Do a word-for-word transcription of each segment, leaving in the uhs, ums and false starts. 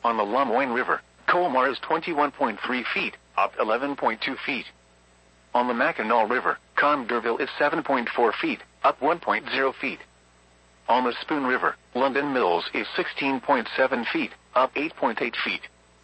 On the Lemoyne River, Colmar is twenty-one point three feet, up eleven point two feet. On the Mackinac River, Congerville is seven point four feet, up one point zero feet. On the Spoon River, London Mills is sixteen point seven feet, up eight point eight feet.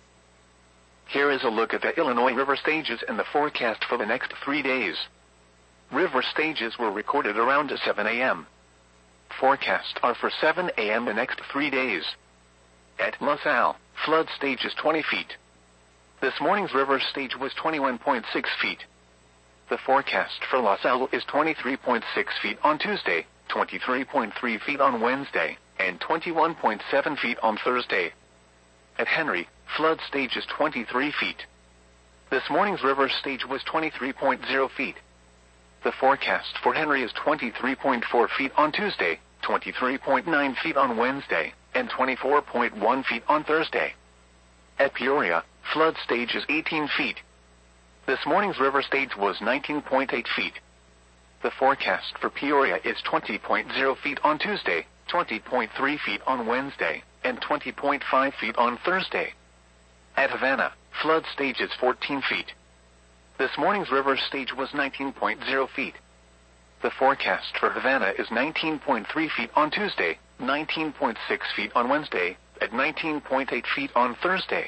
Here is a look at the Illinois river stages and the forecast for the next three days. River stages were recorded around seven a m Forecasts are for seven a m the next three days. At LaSalle, flood stage is twenty feet. This morning's river stage was twenty-one point six feet. The forecast for LaSalle is twenty-three point six feet on Tuesday, twenty-three point three feet on Wednesday, and twenty-one point seven feet on Thursday. At Henry, flood stage is twenty-three feet. This morning's river stage was twenty-three point zero feet. The forecast for Henry is twenty-three point four feet on Tuesday, twenty-three point nine feet on Wednesday, and twenty-four point one feet on Thursday. At Peoria, flood stage is eighteen feet. This morning's river stage was nineteen point eight feet. The forecast for Peoria is twenty point zero feet on Tuesday, twenty point three feet on Wednesday, and twenty point five feet on Thursday. At Havana, flood stage is fourteen feet. This morning's river stage was nineteen point zero feet. The forecast for Havana is nineteen point three feet on Tuesday, nineteen point six feet on Wednesday, and nineteen point eight feet on Thursday.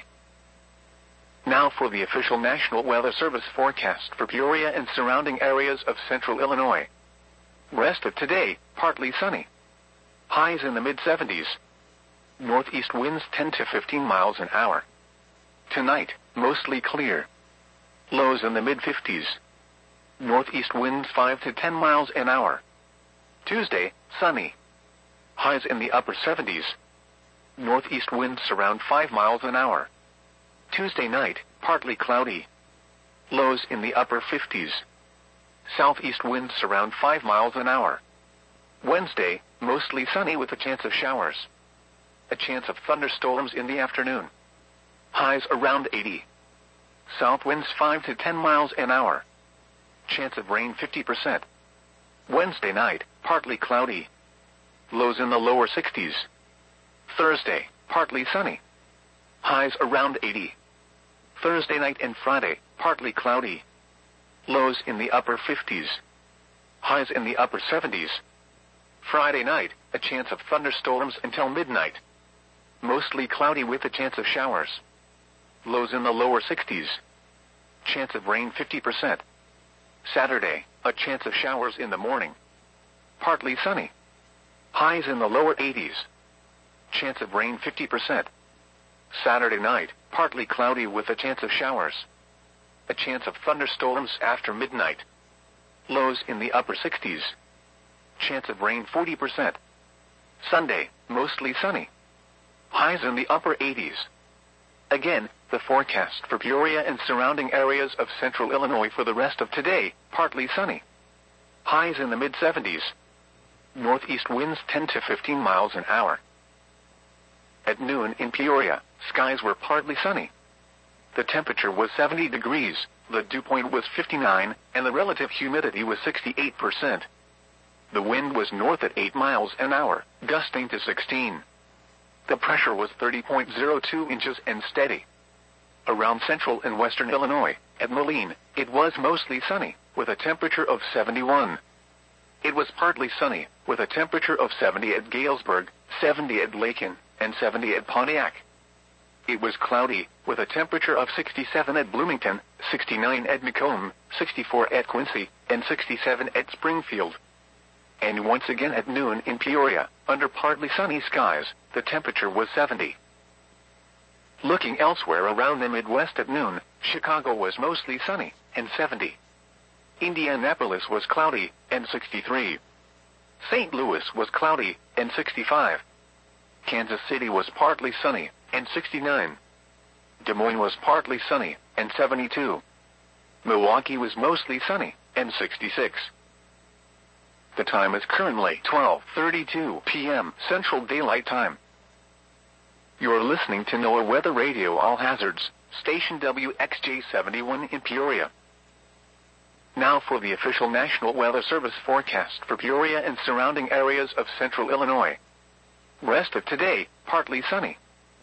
Now for the official National Weather Service forecast for Peoria and surrounding areas of central Illinois. Rest of today, partly sunny. Highs in the mid seventies. Northeast winds ten to fifteen miles an hour. Tonight, mostly clear. Lows in the mid fifties. Northeast winds five to ten miles an hour. Tuesday, sunny. Highs in the upper seventies. Northeast winds around five miles an hour. Tuesday night, partly cloudy. Lows in the upper fifties. Southeast winds around five miles an hour. Wednesday, mostly sunny with a chance of showers. A chance of thunderstorms in the afternoon. Highs around eighty. South winds five to ten miles an hour. Chance of rain fifty percent. Wednesday night, partly cloudy. Lows in the lower sixties. Thursday, partly sunny. Highs around eighty. Thursday night and Friday, partly cloudy. Lows in the upper fifties. Highs in the upper seventies. Friday night, a chance of thunderstorms until midnight. Mostly cloudy with a chance of showers. Lows in the lower sixties. Chance of rain fifty percent. Saturday, a chance of showers in the morning. Partly sunny. Highs in the lower eighties. Chance of rain fifty percent. Saturday night, partly cloudy with a chance of showers. A chance of thunderstorms after midnight. Lows in the upper sixties. Chance of rain forty percent. Sunday, mostly sunny. Highs in the upper eighties. Again, the forecast for Peoria and surrounding areas of central Illinois for the rest of today, partly sunny. Highs in the mid seventies. Northeast winds ten to fifteen miles an hour. At noon in Peoria, skies were partly sunny. The temperature was seventy degrees, the dew point was fifty-nine, and the relative humidity was sixty-eight percent. The wind was north at eight miles an hour, gusting to sixteen. The pressure was thirty point zero two inches and steady. Around central and western Illinois, at Moline, it was mostly sunny, with a temperature of seventy-one. It was partly sunny, with a temperature of seventy at Galesburg, seventy at Lakin, and seventy at Pontiac. It was cloudy, with a temperature of sixty-seven at Bloomington, sixty-nine at Macomb, sixty-four at Quincy, and sixty-seven at Springfield. And once again at noon in Peoria, under partly sunny skies, the temperature was seventy. Looking elsewhere around the Midwest at noon, Chicago was mostly sunny, and seventy. Indianapolis was cloudy, and sixty-three. Saint Louis was cloudy, and sixty-five. Kansas City was partly sunny, and sixty-nine. Des Moines was partly sunny, and seventy-two. Milwaukee was mostly sunny, and sixty-six. The time is currently twelve thirty-two p m Central Daylight Time. You're listening to NOAA Weather Radio All Hazards, station W X J seventy-one in Peoria. Now for the official National Weather Service forecast for Peoria and surrounding areas of central Illinois. Rest of today, partly sunny.